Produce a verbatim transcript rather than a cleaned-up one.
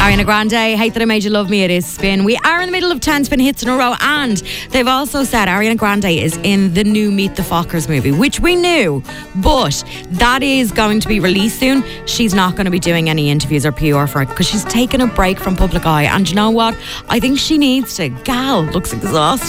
Ariana Grande, Hate That I Made You Love Me, it is Spin. We are in the middle of ten Spin hits in a row, and they've also said Ariana Grande is in the new Meet the Fockers movie, which we knew, but that is going to be released soon. She's not going to be doing any interviews or P R for it because she's taken a break from public eye, and you know what? I think she needs to. Gal looks exhausted.